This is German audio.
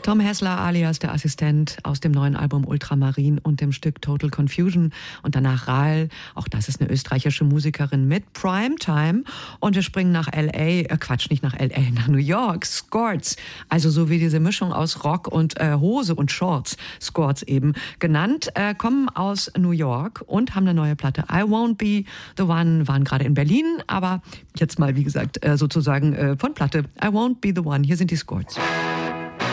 Tom Hessler alias der Assistent aus dem neuen Album Ultramarin und dem Stück Total Confusion. Und danach Rahl, auch das ist eine österreichische Musikerin mit Primetime. Und wir springen nach L.A., nicht nach L.A., nach New York, Skorts. Also so wie diese Mischung aus Rock und Hose und Shorts, Skorts eben genannt, kommen aus New York und haben eine neue Platte. I Won't Be The One, waren gerade in Berlin, aber jetzt mal, wie gesagt, sozusagen von Platte. I Won't Be The One. Hier sind die Skorts.